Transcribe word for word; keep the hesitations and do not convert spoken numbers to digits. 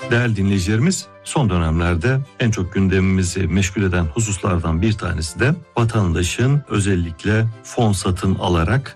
Değerli dinleyicilerimiz, son dönemlerde en çok gündemimizi meşgul eden hususlardan bir tanesi de vatandaşın özellikle fon satın alarak